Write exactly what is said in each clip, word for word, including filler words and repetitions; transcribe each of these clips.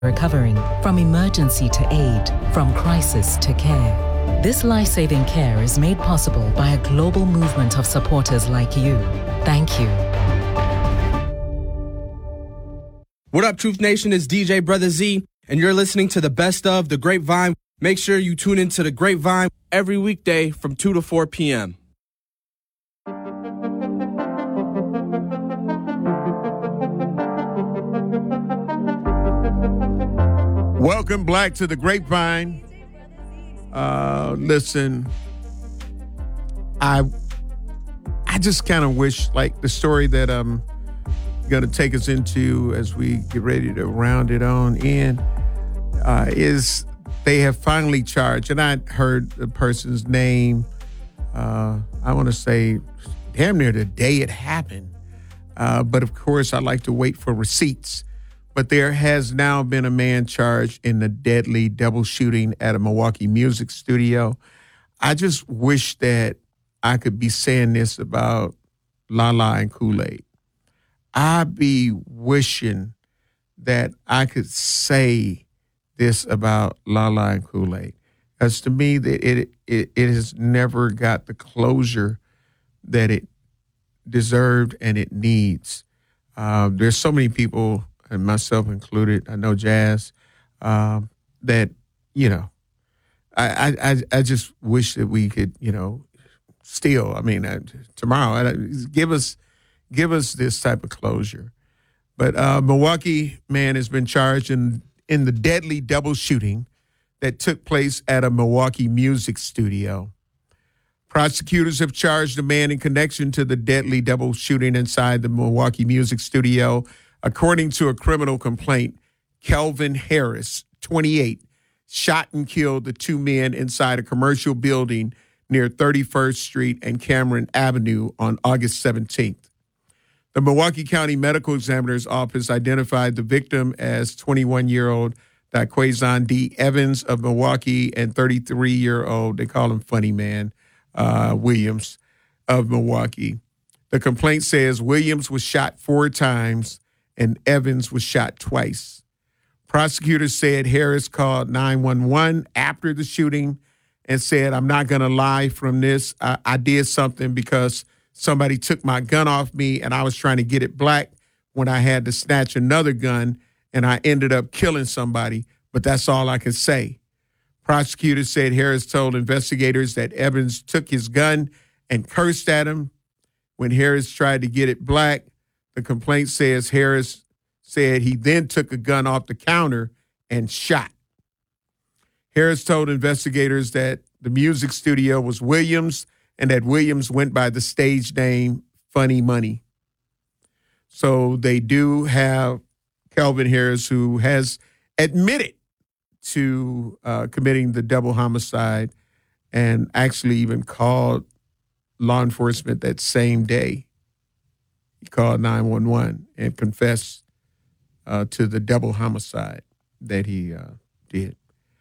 Recovering from emergency to aid, from crisis to care. This life-saving care is made possible by a global movement of supporters like you. Thank you. What up, Truth Nation? It's D J Brother Z, and you're listening to the best of The Grapevine. Make sure you tune into The Grapevine every weekday from two to four p.m. Welcome, Black, to The Grapevine. Uh, listen, I I just kind of wish, like, the story that I'm going to take us into as we get ready to round it on in uh, is they have finally charged, and I heard the person's name, uh, I want to say damn near the day it happened. Uh, but, of course, I like to wait for receipts. But there has now been a man charged in the deadly double shooting at a Milwaukee music studio. I just wish that I could be saying this about Lala and Kool-Aid. I'd be wishing that I could say this about Lala and Kool-Aid. Because to me, that it, it it has never got the closure that it deserved and it needs. Uh, there's so many people, and myself included, I know Jazz, um, that, you know, I, I I just wish that we could, you know, still, I mean, uh, tomorrow, uh, give us give us this type of closure. But uh, Milwaukee man has been charged in, in the deadly double shooting that took place at a Milwaukee music studio. Prosecutors have charged a man in connection to the deadly double shooting inside the Milwaukee music studio. According to a criminal complaint, Kelvin Harris, twenty-eight, shot and killed the two men inside a commercial building near thirty-first Street and Cameron Avenue on August seventeenth. The Milwaukee County Medical Examiner's Office identified the victim as twenty-one-year-old Daquazon D. Evans of Milwaukee and thirty-three-year-old, they call him Funny Man, uh, Williams of Milwaukee. The complaint says Williams was shot four times and Evans was shot twice. Prosecutors said Harris called nine one one after the shooting and said, "I'm not going to lie from this. I, I did something because somebody took my gun off me and I was trying to get it black when I had to snatch another gun and I ended up killing somebody, but that's all I can say." Prosecutors said Harris told investigators that Evans took his gun and cursed at him. When Harris tried to get it black, the complaint says Harris said he then took a gun off the counter and shot. Harris told investigators that the music studio was Williams and that Williams went by the stage name Funny Money. So they do have Kelvin Harris, who has admitted to uh, committing the double homicide and actually even called law enforcement that same day. He called nine one one and confessed uh, to the double homicide that he uh, did.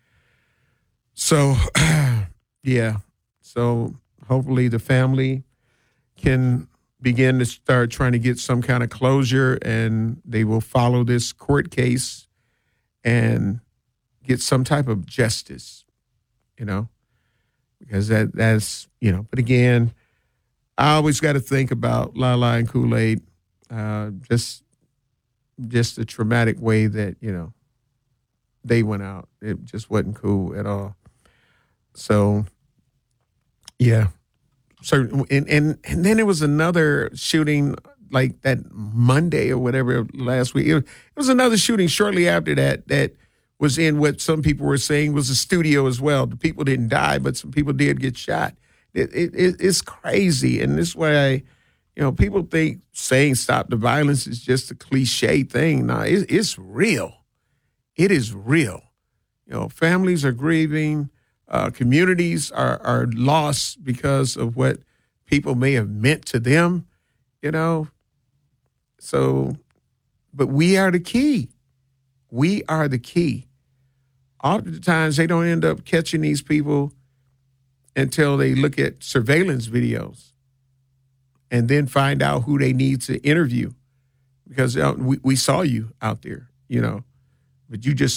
So, yeah. So hopefully the family can begin to start trying to get some kind of closure, and they will follow this court case and get some type of justice, you know, because that that's, you know, but again, I always got to think about Lala and Kool-Aid, uh, just just the traumatic way that, you know, they went out. It just wasn't cool at all. So, yeah. So, and, and, and then there was another shooting like that Monday or whatever last week. It, it was another shooting shortly after that that was in what some people were saying was a studio as well. The people didn't die, but some people did get shot. It, it, it's crazy. And this way, you know, people think saying stop the violence is just a cliche thing. No, it, it's real. It is real. You know, families are grieving. Uh, communities are, are lost because of what people may have meant to them, you know. So, but we are the key. We are the key. Oftentimes, they don't end up catching these people until they look at surveillance videos and then find out who they need to interview because uh, we, we saw you out there, you know, but you just